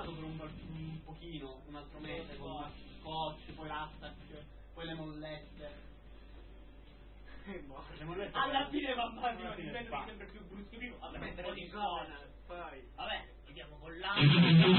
durato per un pochino, un altro mese, con scotch, poi l'Attack, poi le mollette. Alla fine va Massimo diventa sempre più bruscolino. Vabbè, mettere di zona. Poi vabbè, andiamo con l'Attack.